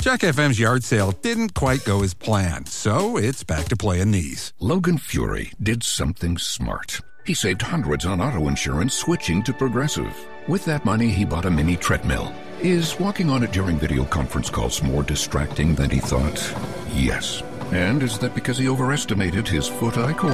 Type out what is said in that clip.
Jack FM's yard sale didn't quite go as planned, so it's back to playing these. Logan Fury did something smart. He saved hundreds on auto insurance switching to Progressive. With that money, he bought a mini treadmill. Is walking on it during video conference calls more distracting than he thought? Yes. And is that because he overestimated his foot-eye coordination?